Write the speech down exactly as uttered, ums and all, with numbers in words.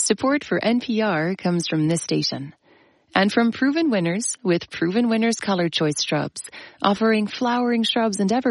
Support for N P R comes from this station. And from Proven Winners with Proven Winners Color Choice Shrubs, offering flowering shrubs and evergreens